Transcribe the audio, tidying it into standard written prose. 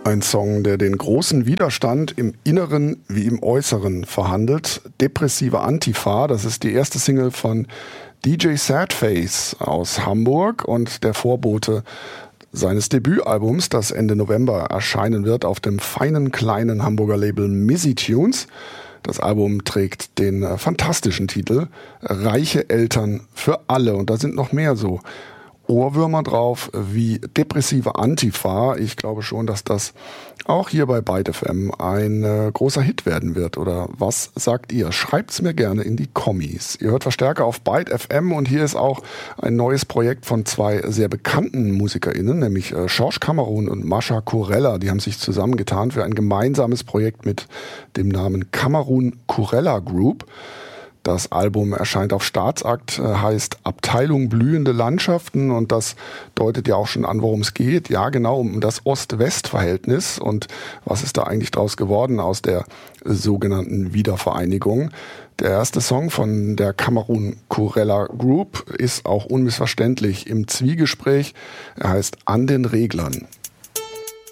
Ein Song, der den großen Widerstand im Inneren wie im Äußeren verhandelt. Depressive Antifa, das ist die erste Single von DJ Sadface aus Hamburg und der Vorbote seines Debütalbums, das Ende November erscheinen wird auf dem feinen kleinen Hamburger Label Mizzy Tunes. Das Album trägt den fantastischen Titel Reiche Eltern für alle und da sind noch mehr so Ohrwürmer drauf wie depressive Antifa. Ich glaube schon, dass das auch hier bei Byte FM ein großer Hit werden wird. Oder was sagt ihr? Schreibt's mir gerne in die Kommis. Ihr hört Verstärker auf Byte FM und hier ist auch ein neues Projekt von zwei sehr bekannten MusikerInnen, nämlich Schorsch Kamerun und Mascha Kurella. Die haben sich zusammengetan für ein gemeinsames Projekt mit dem Namen Kamerun Kurella Group. Das Album erscheint auf Staatsakt, heißt Abteilung blühende Landschaften und das deutet ja auch schon an, worum es geht. Ja, genau, um das Ost-West-Verhältnis und was ist da eigentlich draus geworden aus der sogenannten Wiedervereinigung. Der erste Song von der Kamerun Kurella Group ist auch unmissverständlich im Zwiegespräch. Er heißt An den Reglern.